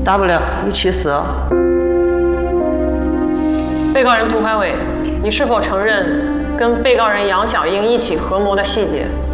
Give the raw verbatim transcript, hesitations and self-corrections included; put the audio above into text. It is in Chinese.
大不了一起死。 被告人涂怀伟，你是否承认跟被告人杨小英一起合谋的细节？